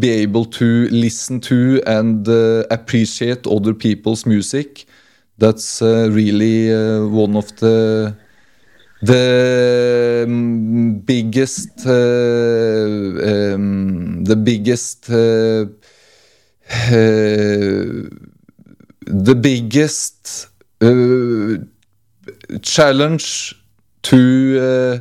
be able to listen to and appreciate other people's music. That's really one of the biggest challenge to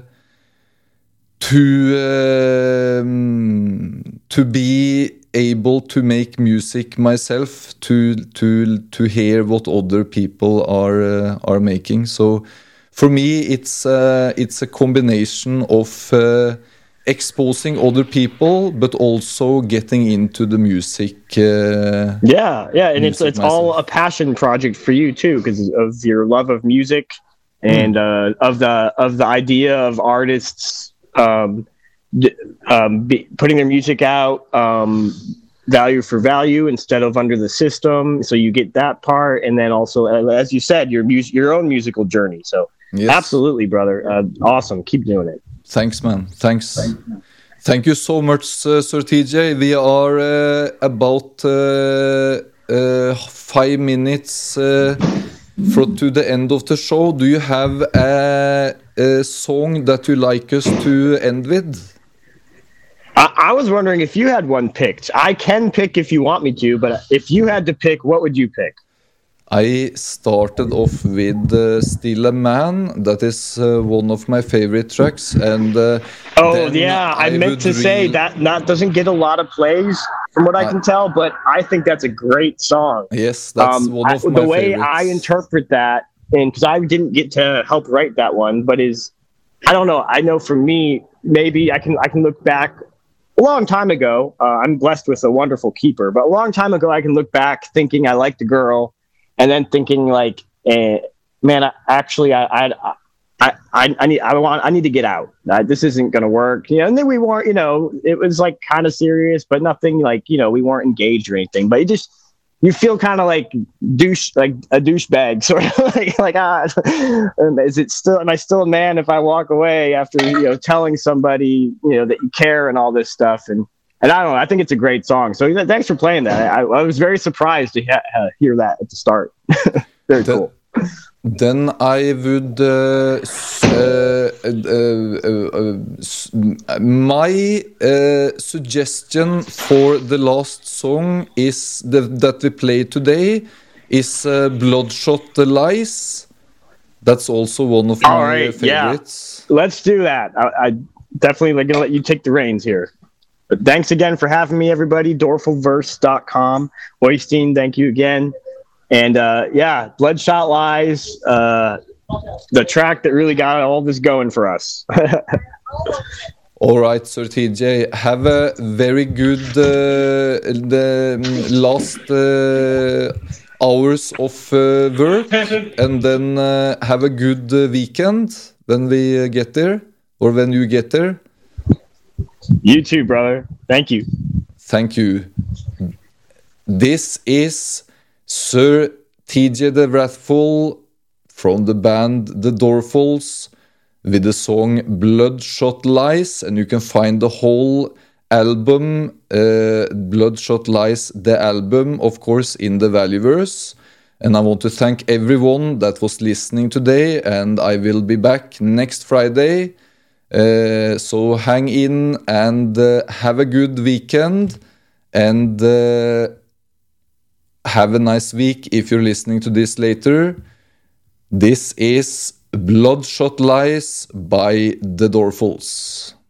be able to make music myself, to hear what other people are making. So for me, it's a combination of exposing other people, but also getting into the music. Yeah, and it's all a passion project for you too, because of your love of music and of the idea of artists putting their music out, value for value instead of under the system. So you get that part, and then also, as you said, your own musical journey. So yes. Absolutely, brother. Awesome. Keep doing it. Thanks, man. Thanks. Thank you so much, Sir TJ. We are about 5 minutes to the end of the show. Do you have a song that you like us to end with? I was wondering if you had one picked. I can pick if you want me to, but if you had to pick, what would you pick? I started off with Still a Man. That is one of my favorite tracks. And I meant to say that doesn't get a lot of plays from what I can tell, but I think that's a great song. Yes, that's one of my the way favorites. I interpret that, and because I didn't get to help write that one, but I don't know. I know for me, maybe I can look back a long time ago. I'm blessed with a wonderful keeper, but a long time ago, I can look back thinking I liked a girl. And then thinking like, man, I need to get out. This isn't going to work. And then we weren't, it was like kind of serious, but nothing like, we weren't engaged or anything. But you feel kind of like a douchebag, sort of like am I still a man if I walk away after telling somebody that you care and all this stuff. And I don't know. I think it's a great song. So thanks for playing that. I was very surprised to hear that at the start. Very cool. Then I would my suggestion for the last song is that we play today is Bloodshot Lies. That's also one of my favorites. Yeah. Let's do that. I definitely gonna let you take the reins here. But thanks again for having me, everybody. Dorfulverse.com. Oystein, thank you again. And Bloodshot Lies, the track that really got all this going for us. All right, Sir TJ. Have a very good the last hours of work, and then have a good weekend when we get there, or when you get there. You too, brother. Thank you. Thank you. This is Sir TJ the Wrathful from the band The Dorfuls with the song Bloodshot Lies, and you can find the whole album, Bloodshot Lies, the album, of course, in the Valueverse. And I want to thank everyone that was listening today, and I will be back next Friday. So hang in and have a good weekend, and have a nice week if you're listening to this later. This is Bloodshot Lies by The Dorfuls.